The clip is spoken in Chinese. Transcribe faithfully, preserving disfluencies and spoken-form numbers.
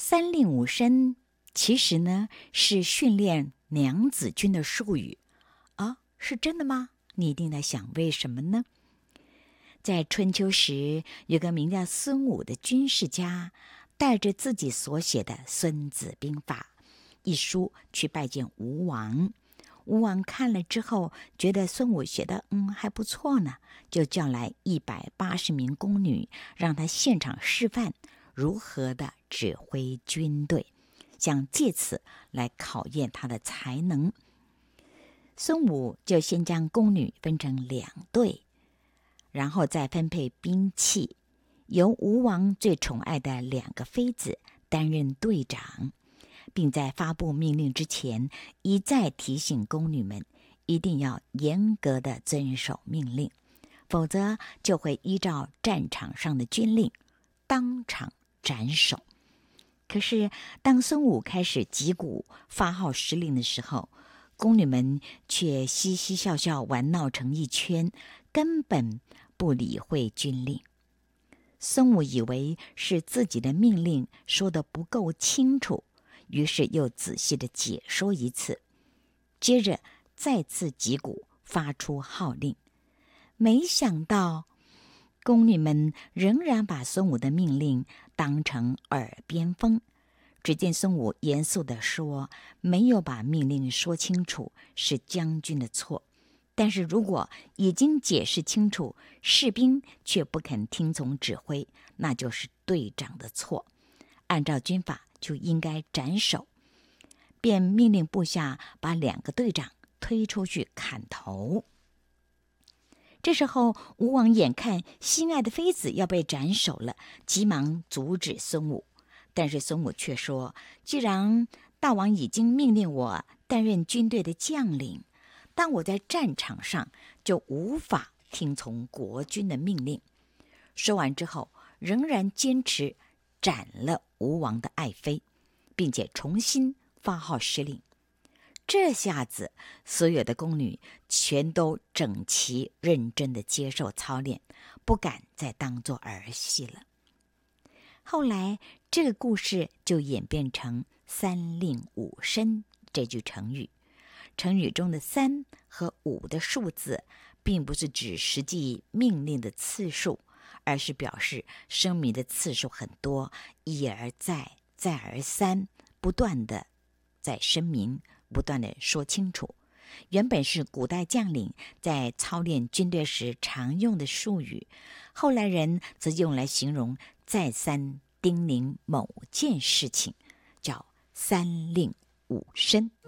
三令五申其实呢是训练娘子军的术语啊，是真的吗？你一定在想为什么呢？在春秋时，有个名叫孙武的军事家，带着自己所写的《孙子兵法》一书去拜见吴王。吴王看了之后，觉得孙武写的嗯还不错呢，就叫来一百八十名宫女，让他现场示范如何的指挥军队，想借此来考验他的才能。孙武就先将宫女分成两队，然后再分配兵器，由吴王最宠爱的两个妃子担任队长，并在发布命令之前一再提醒宫女们一定要严格的遵守命令，否则就会依照战场上的军令当场斩首。可是当孙武开始击鼓发号施令的时候，宫女们却嘻嘻笑笑玩闹成一圈，根本不理会军令。孙武以为是自己的命令说得不够清楚，于是又仔细的解说一次，接着再次击鼓发出号令。没想到宫女们仍然把孙武的命令当成耳边风。只见孙武严肃地说，没有把命令说清楚是将军的错，但是如果已经解释清楚，士兵却不肯听从指挥，那就是队长的错，按照军法就应该斩首，便命令部下把两个队长推出去砍头。这时候吴王眼看心爱的妃子要被斩首了，急忙阻止孙武，但是孙武却说，既然大王已经命令我担任军队的将领，当我在战场上就无法听从国君的命令。说完之后，仍然坚持斩了吴王的爱妃，并且重新发号施令。这下子所有的宫女全都整齐认真地接受操练，不敢再当作儿戏了。后来这个故事就演变成三令五申这句成语。成语中的三和五的数字并不是指实际命令的次数，而是表示声明的次数很多，一而再再而三，不断的在声明，不断的说清楚。原本是古代将领在操练军队时常用的术语，后来人则用来形容再三叮咛某件事情，叫三令五申。